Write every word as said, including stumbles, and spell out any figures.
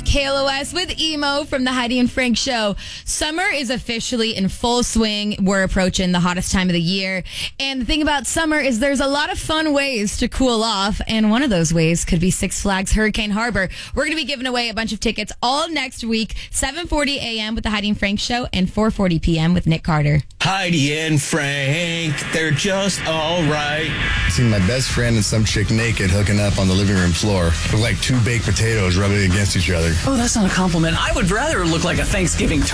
K L O S with Emo from the Heidi and Frank Show. Summer is officially in full swing. We're approaching the hottest time of the year. And the thing about summer is there's a lot of fun ways to cool off. And one of those ways could be Six Flags Hurricane Harbor. We're going to be giving away a bunch of tickets all next week, seven forty a.m. with the Heidi and Frank Show and four forty p.m. with Nick Carter. Heidi and Frank, they're just all right. Seen my best friend and some chick naked hooking up on the living room floor with like two baked potatoes rubbing against each other. Oh, that's not a compliment. I would rather look like a Thanksgiving turkey.